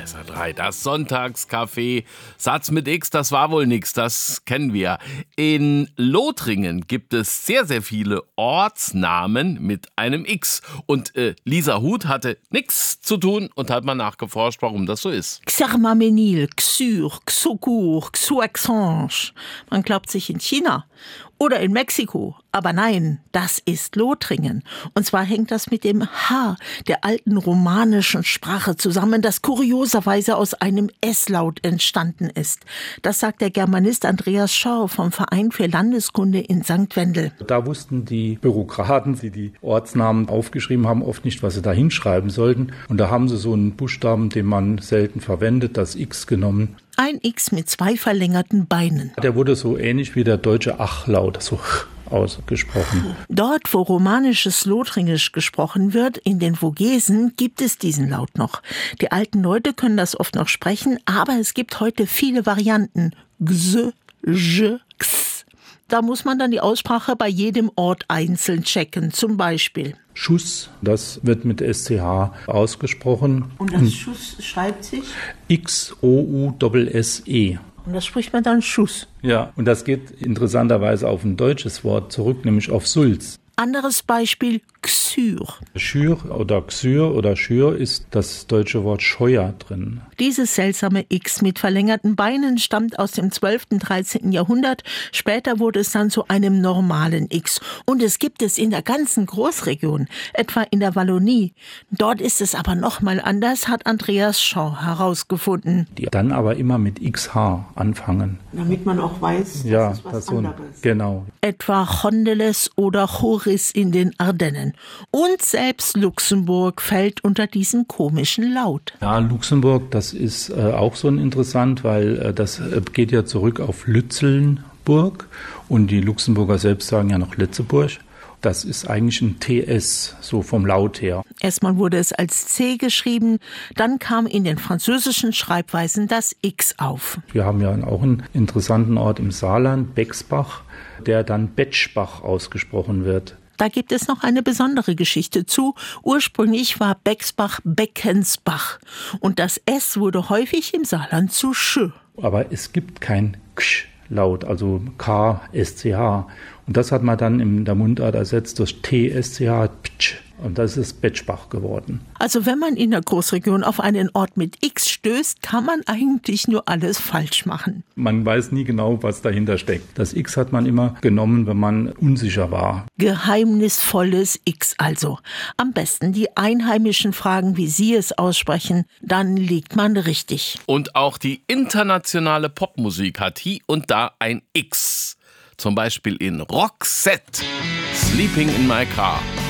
SR3, das Sonntagscafé. Satz mit X, das war wohl nix, das kennen wir. In Lothringen gibt es sehr, sehr viele Ortsnamen mit einem X. Und Lisa Huth hatte nichts zu tun und hat mal nachgeforscht, warum das so ist. Xarmamenil, Xur, Xokur, Xuaxange. Man glaubt sich in China oder in Mexiko. Aber nein, das ist Lothringen. Und zwar hängt das mit dem H der alten romanischen Sprache zusammen, das kurioserweise aus einem S-Laut entstanden ist. Das sagt der Germanist Andreas Schorr vom Verein für Landeskunde in St. Wendel. Da wussten die Bürokraten, die Ortsnamen aufgeschrieben haben, oft nicht, was sie da hinschreiben sollten. Und da haben sie so einen Buchstaben, den man selten verwendet, das X genommen. Ein X mit 2 verlängerten Beinen. Der wurde so ähnlich wie der deutsche Ach-Laut, so ausgesprochen. Dort, wo romanisches Lothringisch gesprochen wird, in den Vogesen, gibt es diesen Laut noch. Die alten Leute können das oft noch sprechen, aber es gibt heute viele Varianten. X, J, X. Da muss man dann die Aussprache bei jedem Ort einzeln checken. Zum Beispiel Schuss, das wird mit SCH ausgesprochen. Und das Schuss schreibt sich? X-O-U-S-S-E. Und das spricht man dann Schuss. Ja, und das geht interessanterweise auf ein deutsches Wort zurück, nämlich auf Sulz. Anderes Beispiel, Xür. Schür oder Xür oder Schür ist das deutsche Wort Scheuer drin. Dieses seltsame X mit verlängerten Beinen stammt aus dem 12. und 13. Jahrhundert. Später wurde es dann zu einem normalen X. Und es gibt es in der ganzen Großregion, etwa in der Wallonie. Dort ist es aber nochmal anders, hat Andreas Schorr herausgefunden. Die dann aber immer mit XH anfangen. Damit man auch weiß, ja, das ist was so anderes. Genau. Etwa Chondeles oder Choris in den Ardennen. Und selbst Luxemburg fällt unter diesen komischen Laut. Ja, Luxemburg, das ist auch so interessant, weil das geht ja zurück auf Lützelnburg und die Luxemburger selbst sagen ja noch Letzeburg. Das ist eigentlich ein TS, so vom Laut her. Erstmal wurde es als C geschrieben, dann kam in den französischen Schreibweisen das X auf. Wir haben ja auch einen interessanten Ort im Saarland, Bexbach, der dann Betschbach ausgesprochen wird. Da gibt es noch eine besondere Geschichte zu. Ursprünglich war Bexbach Beckensbach und das S wurde häufig im Saarland zu Sch. Aber es gibt kein Ksch-Laut, also K, SCH. Und das hat man dann in der Mundart ersetzt durch T, SCH, Ptsch. Und das ist Betschbach geworden. Also wenn man in der Großregion auf einen Ort mit X stößt, kann man eigentlich nur alles falsch machen. Man weiß nie genau, was dahinter steckt. Das X hat man immer genommen, wenn man unsicher war. Geheimnisvolles X also. Am besten die Einheimischen fragen, wie sie es aussprechen. Dann liegt man richtig. Und auch die internationale Popmusik hat hier und da ein X. Zum Beispiel in Roxette, Sleeping in My Car.